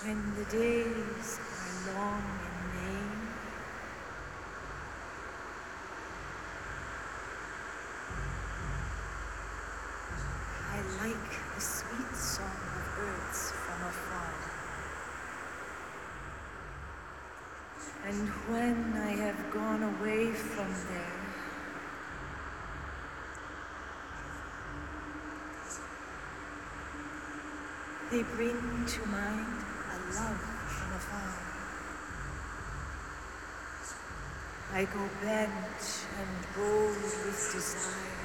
When the days are long and vain, I like the sweet song of birds from afar. And when I have gone away from there, they bring to mind a love from afar. I go bent and bold with desire,